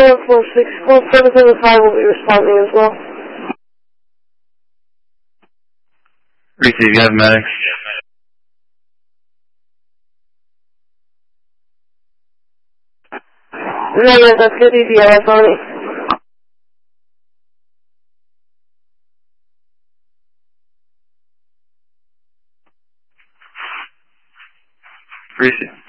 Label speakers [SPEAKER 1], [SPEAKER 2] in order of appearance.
[SPEAKER 1] 775 will be responding as well.
[SPEAKER 2] Receive, you have medics.
[SPEAKER 1] No, that's good EDLS on it.
[SPEAKER 2] Receive.